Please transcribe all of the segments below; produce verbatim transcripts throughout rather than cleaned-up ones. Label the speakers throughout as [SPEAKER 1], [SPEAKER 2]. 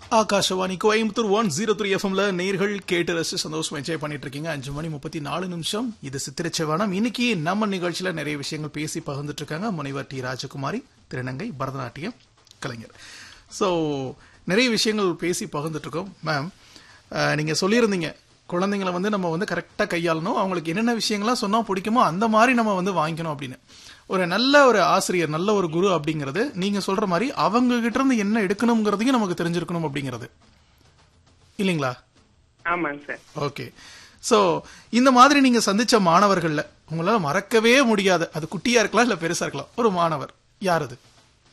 [SPEAKER 1] Akashvani Coimbatore one zero three எஃப்எம்ல நேர்கள் கேட்டு ரசி சந்தோஷம் என்ஜாய் பண்ணிட்டு இருக்கீங்க. அஞ்சு மணி முப்பத்தி நாலு நிமிஷம். இது சித்திரச்சவானம். இன்னைக்கு நம்ம நிகழ்ச்சியில நிறைய விஷயங்கள் பேசி பகிர்ந்துட்டு இருக்காங்க முனைவர் டி ராஜகுமாரி, திருநங்கை, பரதநாட்டியம் கலைஞர். ஸோ நிறைய விஷயங்கள் பேசி பகிர்ந்துட்டு இருக்கோம். மேம், நீங்க சொல்லியிருந்தீங்க குழந்தைங்களை வந்து நம்ம வந்து கரெக்டா கையாளணும், அவங்களுக்கு என்னென்ன விஷயங்கள்லாம் சொன்னா பிடிக்குமோ அந்த மாதிரி நம்ம வந்து வாங்கிக்கணும் அப்படின்னு. ஒரு நல்ல ஒரு ஆசிரியர், நல்ல ஒரு குரு அப்படிங்கிறது நீங்க சொல்ற மாதிரி அவங்க கிட்ட இருந்து என்ன எடுக்கணும்ங்கிறதையும் நமக்கு தெரிஞ்சிருக்கணும் அப்படிங்கிறது இல்லீங்களா?
[SPEAKER 2] ஆமாங்க சார்.
[SPEAKER 1] ஓகே. சோ இந்த மாதிரி நீங்க சந்திச்ச மாணவர்கள்ல உங்களால மறக்கவே முடியாது, அது குட்டியா இருக்கலாம் இல்ல பெருசா இருக்கலாம், ஒரு மாணவர் யார் அது?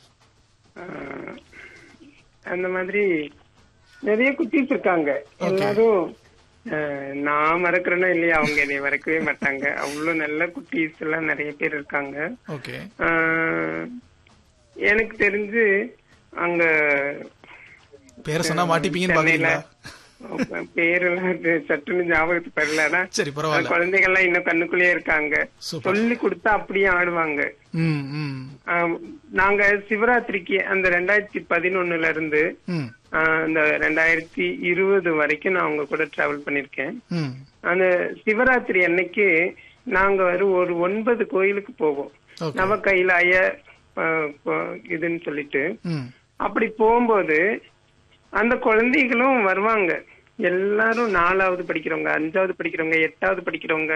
[SPEAKER 2] அந்த மாதிரி நிறைய குட்டீஸ் இருக்காங்க. எல்லாரும் நான் மறக்கிறேன்னா இல்லையா, அவங்க என்னை மறக்கவே மாட்டாங்க. அவ்வளவு நல்ல குட்டீஸ் எல்லாம் நிறைய பேர் இருக்காங்க. எனக்கு தெரிஞ்சு அங்க
[SPEAKER 1] பேர சொன்னா மாட்டிப்பீங்கன்னு பாத்தீங்களா?
[SPEAKER 2] பேரெல்லாம் சட்டுன்னு ஞாபகத்துக்கு வரலன்னா
[SPEAKER 1] சரி பரவாயில்ல.
[SPEAKER 2] குழந்தைகள் எல்லாம் இன்னும் கண்ணுக்குள்ளேயே இருக்காங்க. சொல்லி கொடுத்தா அப்படியே ஆடுவாங்க. நாங்க சிவராத்திரிக்கு அந்த ரெண்டாயிரத்தி பதினொன்னுல இருந்து அந்த ரெண்டாயிரத்தி இருபது வரைக்கும் நான் அவங்க கூட டிராவல் பண்ணிருக்கேன். அந்த சிவராத்திரி அன்னைக்கு நாங்க ஒரு ஒன்பது கோயிலுக்கு போவோம். நவ கைலாய இதுன்னு சொல்லிட்டு அப்படி போகும்போது அந்த குழந்தைகளும் வருவாங்க. எல்லாரும் நாலாவது படிக்கிறவங்க, அஞ்சாவது படிக்கிறவங்க, எட்டாவது படிக்கிறவங்க,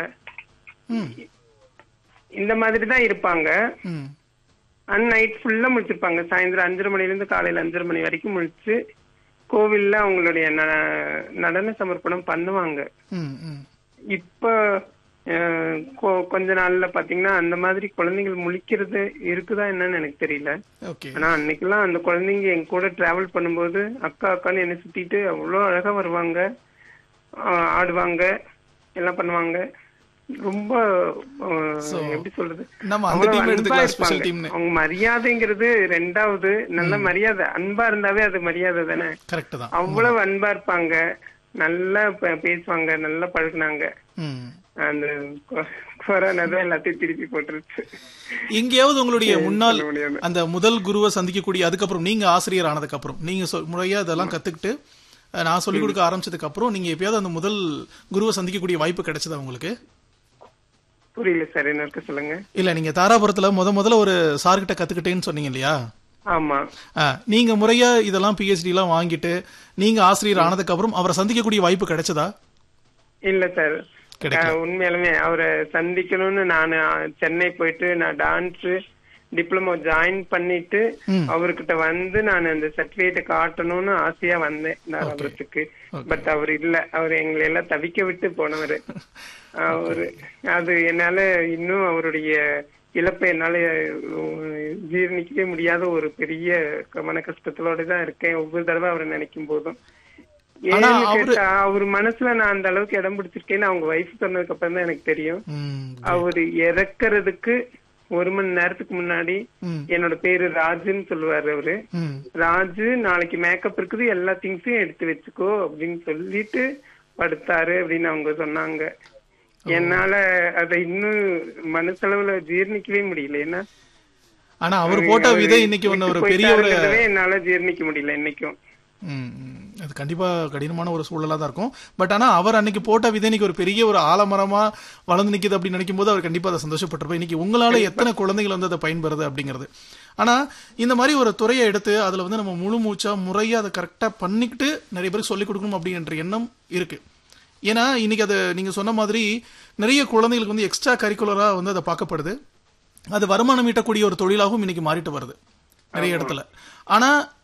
[SPEAKER 2] இந்த மாதிரிதான் இருப்பாங்க. அண்ட் நைட் ஃபுல்லா முடிச்சிருப்பாங்க. சாயந்தரம் அஞ்சரை மணில இருந்து காலையில அஞ்சரை மணி வரைக்கும் முடிச்சு கோவில்ல அவங்களுடைய நடன சமர்ப்பணம் பண்ணுவாங்க. இப்ப கொஞ்ச நாள்ல பாத்தீங்கன்னா அந்த மாதிரி குழந்தைகள் முழிக்கிறது இருக்குதா என்னன்னு எனக்கு தெரியல. ஆனா அன்னைக்கெல்லாம் அந்த குழந்தைங்க என் கூட டிராவல் பண்ணும்போது அக்கா அக்கான்னு என்ன சுத்திட்டு அவ்வளவு அழகா வருவாங்க, ஆடுவாங்க, எல்லாம் பண்ணுவாங்க. ரொம்ப எப்படி சொல்றது, அவங்க மரியாதைங்கிறது ரெண்டாவது. நல்ல மரியாதை, அன்பா இருந்தாவே அது மரியாதை தானே. அவ்வளவு அன்பா இருப்பாங்க, நல்லா பேசுவாங்க, நல்லா பழகுனாங்க. அந்த கொரோனா தான் எல்லாத்தையும் திருப்பி போட்டுருச்சு.
[SPEAKER 1] எங்கேயாவது உங்களுடைய முன்னாள் அந்த முதல் குருவை சந்திக்கக்கூடிய, அதுக்கப்புறம் நீங்க ஆசிரியர் ஆனதுக்கு அப்புறம் நீங்க முறையா இதெல்லாம் கத்துக்கிட்டு நான் சொல்லிக் கொடுக்க ஆரம்பிச்சதுக்கு அப்புறம் நீங்க எப்பயாவது அந்த முதல் குருவை சந்திக்கக்கூடிய வாய்ப்பு கிடைச்சதா உங்களுக்கு?
[SPEAKER 2] புரியல சார், என்ன இருக்கு சொல்லுங்க.
[SPEAKER 1] இல்ல, நீங்க தாராபுரத்துல முத முதல்ல ஒரு சார்கிட்ட கத்துக்கிட்டேன்னு சொன்னீங்க இல்லையா?
[SPEAKER 2] ஆமா.
[SPEAKER 1] நீங்க முறையா இதெல்லாம் பிஹெச்டி எல்லாம் வாங்கிட்டு நீங்க ஆசிரியர் ஆனதுக்கு அப்புறம் அவரை சந்திக்கக்கூடிய வாய்ப்பு கிடைச்சதா?
[SPEAKER 2] இல்ல சார், உண்மையாலுமே அவரை சந்திக்கணும்னு நான் சென்னை போயிட்டு நான் டான்ஸ் டிப்ளமோ ஜாயின் பண்ணிட்டு அவர்கிட்ட வந்து நான் அந்த சர்டிபிகேட் காட்டணும்னு ஆசையா வந்தேன் தாராபுரத்துக்கு. பட் அவர் இல்ல, அவர் எங்களை எல்லாம் தவிக்க விட்டு போனவரு. அவரு அது என்னால இன்னும் அவருடைய இழப்பை என்னால ஜீர்ணிக்கவே முடியாத ஒரு பெரிய மன கஷ்டத்தோட தான் இருக்கேன் ஒவ்வொரு தடவை அவரை நினைக்கும் போதும். ஏன்னு கேட்டா அவர் மனசுல நான் அந்த அளவுக்கு இடம் பிடிச்சிருக்கேன்னு அவங்க வயசு சொன்னதுக்கு அப்புறம் தான் எனக்கு தெரியும். அவரு இறக்குறதுக்கு ஒரு மணி நேரத்துக்கு முன்னாடி என்னோட பேரு ராஜுன்னு சொல்லுவாரு அவரு. ராஜு, நாளைக்கு மேக்கப் இருக்குது, எல்லா திங்ஸையும் எடுத்து வச்சுக்கோ அப்படின்னு சொல்லிட்டு படுத்தாரு அப்படின்னு அவங்க சொன்னாங்க. என்னால அதை இன்னும் மனசளவுல ஜீர்ணிக்கவே முடியல. ஏன்னா
[SPEAKER 1] ஆனா அவர் போட்ட விதை இன்னைக்கு ஒரு பெரிய
[SPEAKER 2] என்னால ஜீர்ணிக்க முடியல இன்னைக்கும்.
[SPEAKER 1] அது கண்டிப்பா கடினமான ஒரு சூழலா தான் இருக்கும். பட் ஆனா அவர் அன்னைக்கு போட்ட விதை இன்னைக்கு ஒரு பெரிய ஒரு ஆலமரமா வளர்ந்து நிக்குது அப்படின்னு நினைக்கும் போது அவர் கண்டிப்பா அதை சந்தோஷப்பட்டிருப்பார். இன்னைக்கு உங்களால எத்தனை குழந்தைகள் வந்து அதை பயன்பெறுது அப்படிங்கிறது. ஆனா இந்த மாதிரி ஒரு துறையை எடுத்து அதுல வந்து நம்ம முழு மூச்சா முறையா அதை கரெக்டா பண்ணிக்கிட்டு நிறைய பேருக்கு சொல்லிக் கொடுக்கணும் அப்படின்ற எண்ணம் இருக்கு. ஏன்னா இன்னைக்கு அது நீங்க சொன்ன மாதிரி நிறைய குழந்தைகளுக்கு வந்து எக்ஸ்ட்ரா கரிக்குலரா வந்து அதை பார்க்கப்படுது. அது வருமானம் ஈட்டக்கூடிய ஒரு தொழிலாகவும் இன்னைக்கு மாறிட்டு வருது நிறைய இடத்துல. ஆனா